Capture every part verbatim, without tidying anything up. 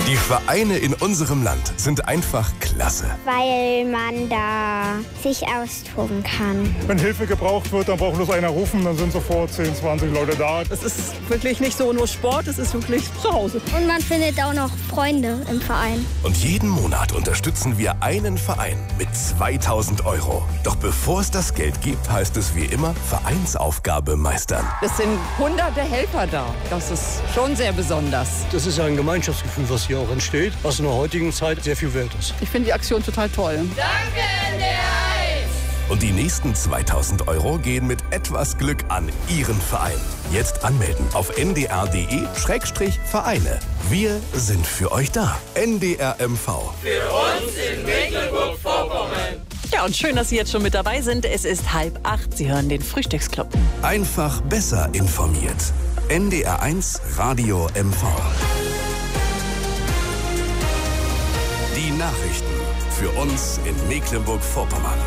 Die Vereine in unserem Land sind einfach klasse. Weil man da sich austoben kann. Wenn Hilfe gebraucht wird, dann braucht bloß einer rufen, dann sind sofort zehn, zwanzig Leute da. Es ist wirklich nicht so nur Sport, es ist wirklich zu Hause. Und man findet auch noch Freunde im Verein. Und jeden Monat unterstützen wir einen Verein mit zweitausend Euro. Doch bevor es das Geld gibt, heißt es wie immer Vereinsaufgabe meistern. Es sind hunderte Helfer da. Das ist schon sehr besonders. Das ist ja ein Gemeinschaftsgefühl, was hier auch entsteht, was in der heutigen Zeit sehr viel wert ist. Ich finde die Aktion total toll. Danke, N D R eins! Und die nächsten zweitausend Euro gehen mit etwas Glück an Ihren Verein. Jetzt anmelden auf n d r punkt d e Schrägstrich Vereine. Wir sind für euch da. N D R M V. Für uns in Mecklenburg-Vorpommern. Ja, und schön, dass Sie jetzt schon mit dabei sind. Es ist halb acht. Sie hören den Frühstücksclub. Einfach besser informiert. N D R eins Radio M V. Die Nachrichten für uns in Mecklenburg-Vorpommern.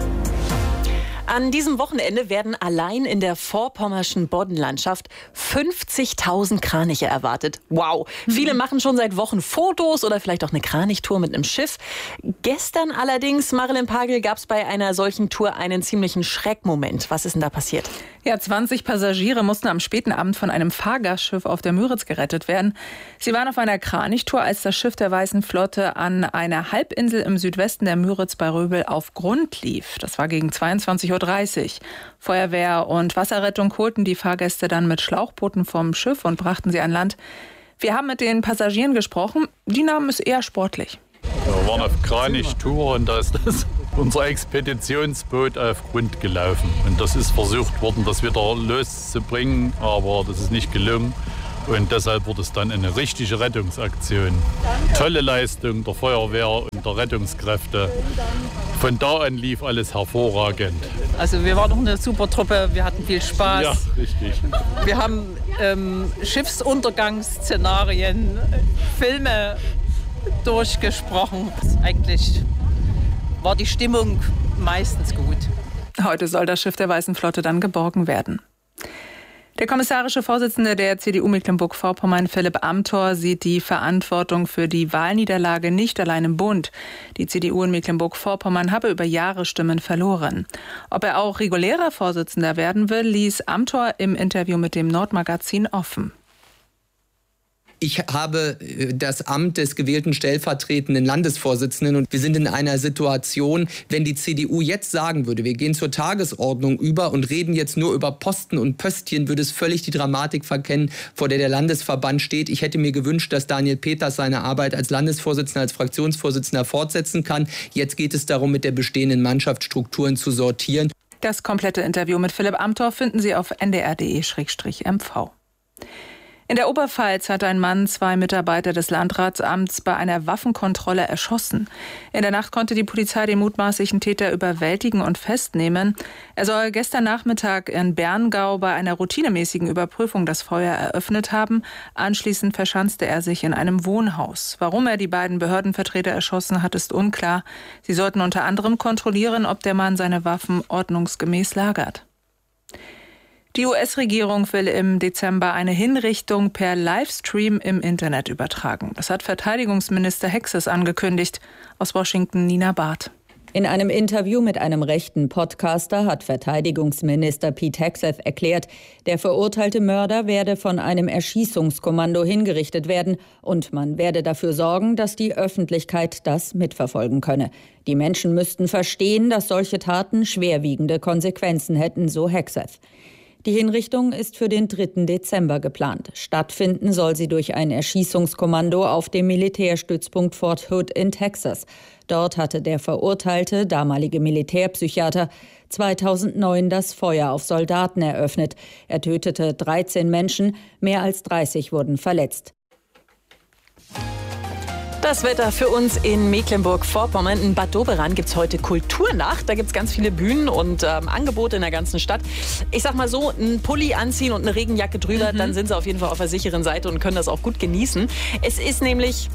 An diesem Wochenende werden allein in der vorpommerschen Boddenlandschaft fünfzigtausend Kraniche erwartet. Wow! Mhm. Viele machen schon seit Wochen Fotos oder vielleicht auch eine Kranichtour mit einem Schiff. Gestern allerdings, Marilyn Pagel, gab es bei einer solchen Tour einen ziemlichen Schreckmoment. Was ist denn da passiert? Ja, zwanzig Passagiere mussten am späten Abend von einem Fahrgastschiff auf der Müritz gerettet werden. Sie waren auf einer Kranichtour, als das Schiff der Weißen Flotte an einer Halbinsel im Südwesten der Müritz bei Röbel auf Grund lief. Das war gegen zweiundzwanzig Uhr dreißig. Feuerwehr und Wasserrettung holten die Fahrgäste dann mit Schlauchbooten vom Schiff und brachten sie an Land. Wir haben mit den Passagieren gesprochen. Die nahmen es eher sportlich. Wir waren auf Kranichtour und da ist das unser Expeditionsboot auf Grund gelaufen. Und das ist versucht worden, das wieder loszubringen, aber das ist nicht gelungen. Und deshalb wurde es dann eine richtige Rettungsaktion. Tolle Leistung der Feuerwehr und der Rettungskräfte. Von da an lief alles hervorragend. Also wir waren noch eine super Truppe, wir hatten viel Spaß. Ja, richtig. Wir haben ähm, Schiffsuntergangsszenarien, Filme durchgesprochen. Eigentlich war die Stimmung meistens gut. Heute soll das Schiff der Weißen Flotte dann geborgen werden. Der kommissarische Vorsitzende der C D U Mecklenburg-Vorpommern, Philipp Amthor, sieht die Verantwortung für die Wahlniederlage nicht allein im Bund. Die C D U in Mecklenburg-Vorpommern habe über Jahre Stimmen verloren. Ob er auch regulärer Vorsitzender werden will, ließ Amthor im Interview mit dem Nordmagazin offen. Ich habe das Amt des gewählten stellvertretenden Landesvorsitzenden und wir sind in einer Situation, wenn die C D U jetzt sagen würde, wir gehen zur Tagesordnung über und reden jetzt nur über Posten und Pöstchen, würde es völlig die Dramatik verkennen, vor der der Landesverband steht. Ich hätte mir gewünscht, dass Daniel Peters seine Arbeit als Landesvorsitzender, als Fraktionsvorsitzender fortsetzen kann. Jetzt geht es darum, mit der bestehenden Mannschaftsstrukturen zu sortieren. Das komplette Interview mit Philipp Amthor finden Sie auf n d r punkt d e Schrägstrich m v. In der Oberpfalz hat ein Mann zwei Mitarbeiter des Landratsamts bei einer Waffenkontrolle erschossen. In der Nacht konnte die Polizei den mutmaßlichen Täter überwältigen und festnehmen. Er soll gestern Nachmittag in Berngau bei einer routinemäßigen Überprüfung das Feuer eröffnet haben. Anschließend verschanzte er sich in einem Wohnhaus. Warum er die beiden Behördenvertreter erschossen hat, ist unklar. Sie sollten unter anderem kontrollieren, ob der Mann seine Waffen ordnungsgemäß lagert. Die U S-Regierung will im Dezember eine Hinrichtung per Livestream im Internet übertragen. Das hat Verteidigungsminister Hexes angekündigt. Aus Washington Nina Barth. In einem Interview mit einem rechten Podcaster hat Verteidigungsminister Pete Hegseth erklärt, der verurteilte Mörder werde von einem Erschießungskommando hingerichtet werden und man werde dafür sorgen, dass die Öffentlichkeit das mitverfolgen könne. Die Menschen müssten verstehen, dass solche Taten schwerwiegende Konsequenzen hätten, so Hegseth. Die Hinrichtung ist für den dritten Dezember geplant. Stattfinden soll sie durch ein Erschießungskommando auf dem Militärstützpunkt Fort Hood in Texas. Dort hatte der verurteilte, damalige Militärpsychiater, zweitausendneun das Feuer auf Soldaten eröffnet. Er tötete dreizehn Menschen, mehr als dreißig wurden verletzt. Das Wetter für uns in Mecklenburg-Vorpommern. In Bad Doberan gibt es heute Kulturnacht. Da gibt es ganz viele Bühnen und ähm, Angebote in der ganzen Stadt. Ich sag mal so, ein Pulli anziehen und eine Regenjacke drüber, mhm. dann sind sie auf jeden Fall auf der sicheren Seite und können das auch gut genießen. Es ist nämlich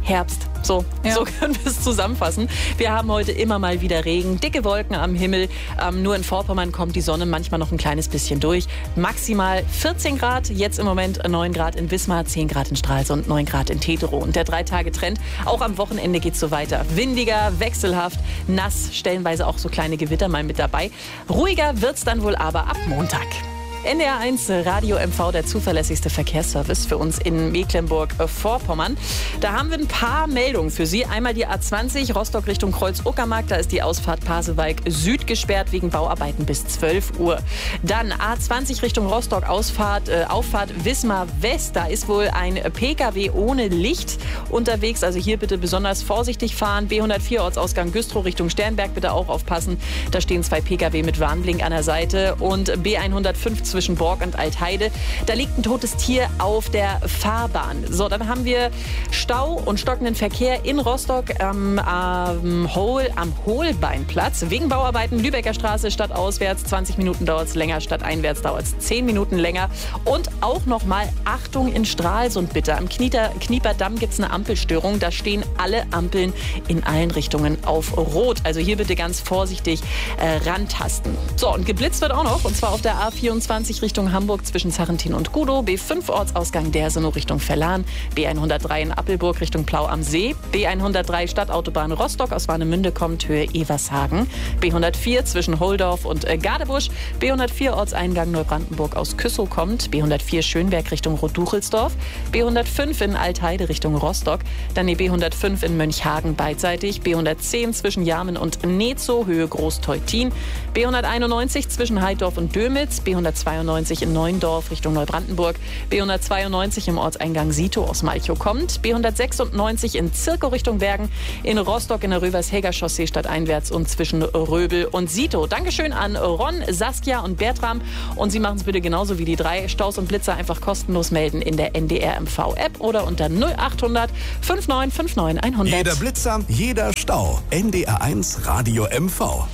Herbst. So, ja. so können wir es zusammenfassen. Wir haben heute immer mal wieder Regen, dicke Wolken am Himmel. Ähm, nur in Vorpommern kommt die Sonne manchmal noch ein kleines bisschen durch. Maximal vierzehn Grad, jetzt im Moment neun Grad in Wismar, zehn Grad in Stralsund, neun Grad in Tetero. Und der Drei-Tage-Trend, auch am Wochenende geht es so weiter. Windiger, wechselhaft, nass, stellenweise auch so kleine Gewitter mal mit dabei. Ruhiger wird's dann wohl aber ab Montag. N D R eins Radio M V, der zuverlässigste Verkehrsservice für uns in Mecklenburg-Vorpommern. Da haben wir ein paar Meldungen für Sie. Einmal die A zwanzig Rostock Richtung Kreuz-Uckermark. Da ist die Ausfahrt Pasewalk Süd gesperrt wegen Bauarbeiten bis zwölf Uhr. Dann A zwanzig Richtung Rostock Ausfahrt, äh, Auffahrt Wismar West. Da ist wohl ein Pkw ohne Licht unterwegs. Also hier bitte besonders vorsichtig fahren. B hundertvier Ortsausgang Güstrow Richtung Sternberg bitte auch aufpassen. Da stehen zwei Pkw mit Warnblink an der Seite. Und B hundertfünf zwischen Borg und Altheide. Da liegt ein totes Tier auf der Fahrbahn. So, dann haben wir Stau und stockenden Verkehr in Rostock ähm, am, Hol, am Holbeinplatz. Wegen Bauarbeiten Lübecker Straße stadtauswärts. zwanzig Minuten dauert es länger, stadteinwärts dauert es zehn Minuten länger. Und auch nochmal Achtung in Stralsund bitte. Am Knieter, Knieperdamm gibt es eine Ampelstörung. Da stehen alle Ampeln in allen Richtungen auf Rot. Also hier bitte ganz vorsichtig äh, rantasten. So, und geblitzt wird auch noch. Und zwar auf der A vierundzwanzig Richtung Hamburg zwischen Sarrentin und Gudow, B fünf Ortsausgang Dersenow Richtung Verlan, B hundertdrei in Appelburg Richtung Plau am See, B hundertdrei Stadtautobahn Rostock aus Warnemünde kommt Höhe Evershagen, B hundertvier zwischen Holdorf und äh, Gadebusch, B hundertvier Ortseingang Neubrandenburg aus Küssow kommt, B hundertvier Schönberg Richtung Roduchelsdorf, B hundertfünf in Altheide Richtung Rostock, dann die B hundertfünf in Mönchhagen beidseitig, B hundertzehn zwischen Jarmen und Nezow Höhe Großteutin, B hunderteinundneunzig zwischen Heidorf und Dömitz, B hundertzweiundneunzig in Neuendorf Richtung Neubrandenburg, B hundertzweiundneunzig im Ortseingang Sito aus Malchow kommt, B hundertsechsundneunzig in Zirkow Richtung Bergen, in Rostock in der Rövershäger Chaussee stadteinwärts und zwischen Röbel und Sito. Dankeschön an Ron, Saskia und Bertram und Sie machen es bitte genauso wie die drei. Staus und Blitzer einfach kostenlos melden in der N D R M V App oder unter null achthundert neunundfünfzig neunundfünfzig hundert. Jeder Blitzer, jeder Stau. N D R eins Radio M V.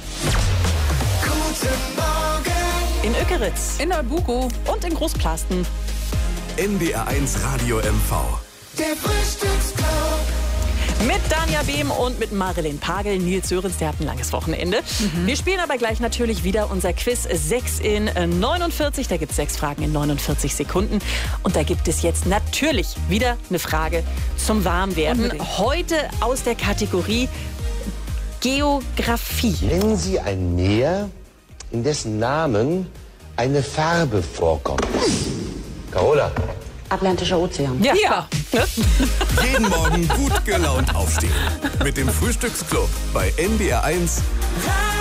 Guten Morgen. In Ökeritz, in Neubuko und in Großplasten. N D R eins Radio M V. Der Frühstücksclub. Mit Danja Behm und mit Marilyn Pagel. Nils Sörens, der hat ein langes Wochenende. Mhm. Wir spielen aber gleich natürlich wieder unser Quiz sechs in neunundvierzig. Da gibt es sechs Fragen in neunundvierzig Sekunden. Und da gibt es jetzt natürlich wieder eine Frage zum Warmwerden. Unbedingt. Heute aus der Kategorie Geografie. Nennen Sie ein Meer, in dessen Namen eine Farbe vorkommt. Carola. Atlantischer Ozean. Ja. ja. Jeden Morgen gut gelaunt aufstehen. Mit dem Frühstücksclub bei N D R eins.